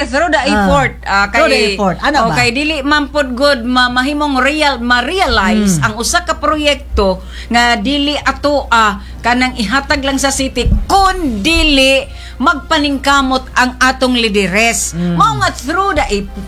through the effort. Through the effort. Ano ba? Kay dili man pod good mahimong ma-realize ang usa ka proyekto nga dili ato kanang ihatag lang sa city kun dili magpaningkamot ang atong lideres. Mao nga through the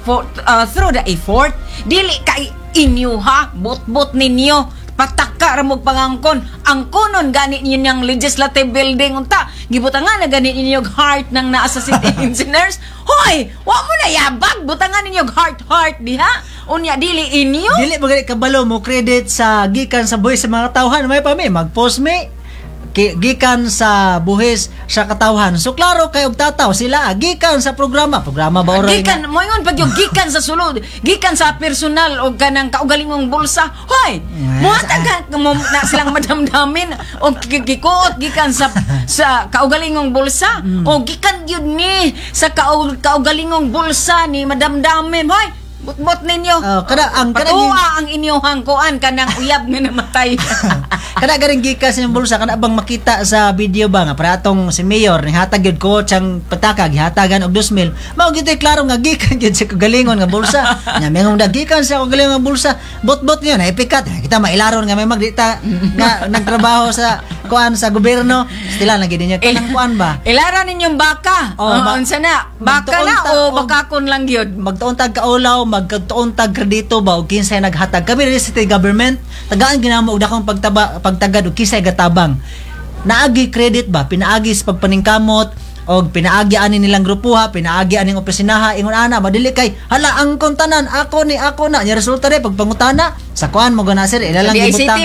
effort dili kay inyo bot-bot ninyo pataka ra mo pangangkon ang kunon gani ninyo yang legislative building unta gibutangan na gani ninyo heart nang naa sa city engineers. Hoy, wa mo na yabag butangan ninyo heart diha unya dili inyo dili magalit kabalo mo credit sa gikan sa buhis sa mga tawhan may pa mag-post me gikan sa buhis sa katawhan. So klaro kay og tataw sila gikan sa programa ba oray gikan mo ingon pag yung gikan sa sulod gikan sa personal og kanang kaugalingong bulsa. Hoy, muhatag mo na silang madamdamin og gikuot gikan sa kaugalingong bulsa o gikan gyud ni sa kaugalingong bulsa ni madamdamin. Hoy, bot ninyo. Patuwa ang inyong kuan kanang uyab nga namatay. Kada garing gikas sa bulsa kana bang makita sa video ba nga para atong si Mayor ni hatag gyud ko siyang pataka gihatagan og 2,000. Mao gyud klaro nga gikan gyud sa kagalingon nga bulsa. Nya mengong gikan sa kagalingon nga bulsa. Bot niyo na ipikat. Kita mailaron nga may magdita nga nagtrabaho sa kuan sa gobyerno. Stila lagi dinyo kanang kuan ba? Ilaran ninyong baka. Unsa na? Baka na o bakakon lang gyud. Magtuon tag kaulaw, magtuon tag kredito ba og kinsay naghatag. Kami rin city government tagaan ginamo og dakong pagtagad og kinsay gatabang. Naagi credit ba pinaagi sa pagpaningkamot og pinaagi ani nilang grupuha, pinaagi aning opisinaha ingon ana madili kay hala ang kontanan ako na nya resulta re pagpangutana sa kuan mo guna sir ilang gibutang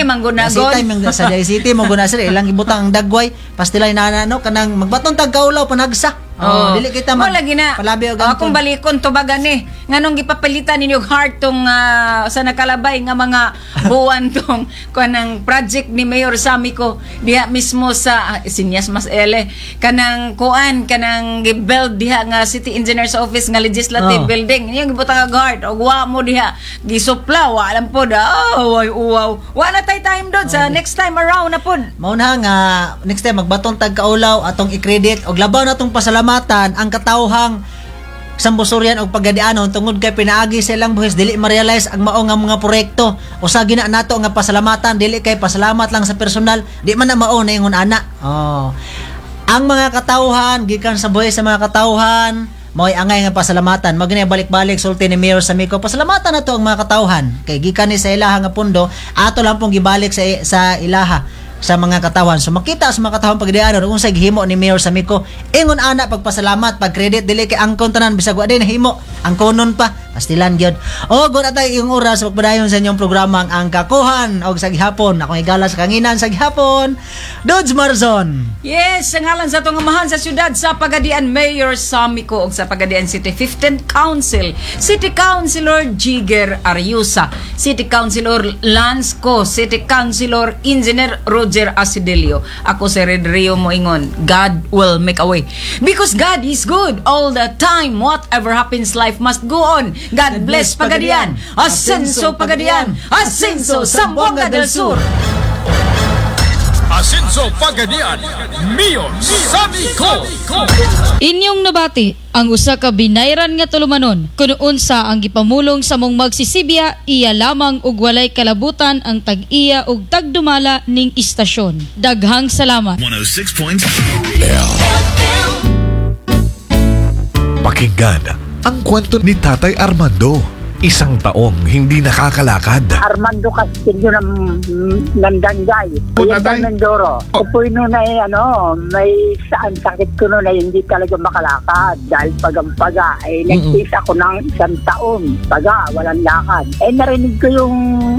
sa DICT mo guna sir ilang gibutang ang dagway pastilay na kanang magbaton tag kaulaw panagsa. Dili kita lagi na. Akong balikon to ba gani nganong gipapalitan ninyo heart tong sa nakalabay nga mga buwan tong kanang project ni Mayor Samico diha mismo sa Sinyas Mas Ele kanang kuan kanang gi-build diha nga City Engineers Office nga legislative building yung gibutang nga heart og wa mo diha gisupla wa alam po wow wala tay time doon sa next time around na pod mao na nga next time magbaton tag kaulaw atong i-credit og labaw natong pasalamatan ang katawhang Sambusuryan og pagadianon tungod kay pinaagi sa ilang buhis dili ma-realize ang mao nga mga proyekto usa gina nato nga pasalamatan dili kay pasalamat lang sa personal di man na mao na ingon ana. Ang mga katawhan gikan sa buhis sa mga katawhan mo'y angay nga pasalamatan magni balik-balik sulti ni Mayor Samico pasalamatan nato ang mga katawhan kay gikan ni sa ilaha nga pundo ato lang pong gibalik sa ilaha sa mga katawan. So makita sa mga katawan pagdianon unsay gihimo ni Mayor Samico ingon ana pagpasalamat pag credit dili kay ang kontanan bisag wa din nahimo ang konon pa pastilan gyud. Gud atay yung oras pagpadayon sa inyong programa ang kakuhan og sa gihapon akong igala sa kanginan sa gihapon Dudes Marzon. Yes, sa ngalan sa atong amahan sa syudad sa Pagadian Mayor Samico og sa Pagadian City 15th Council City Councilor Jigger Ariusa, City Councilor Lance Co, City Councilor Engineer Roger Asidelio. Ako si Red Rio Moingon. God will make a way because God is good all the time. Whatever happens, life must go on. God bless Pagadian. Asenso Pagadian. Asenso Zamboanga del Sur. Asenso Pagadian. Mayor Samico. Inyong nabati ang usa ka binayran nga tulumanon kun unsa ang gipamulong sa mong magsisibya iya lamang ug walay kalabutan ang tag-iya ug tagdumala ning istasyon. Daghang salamat. 106.0 Pakinggan ang kwento ni Tatay Armando. Isang taong hindi nakakalakad. Armando Castillo ng Nandangay. Kuya Mendoro. Upoy nun ay may saan sakit ko nun ay hindi talaga makalakad. Dahil paga-paga. Nagtis ako ng 1 taon. Paga, walang lakad. Narinig ko yung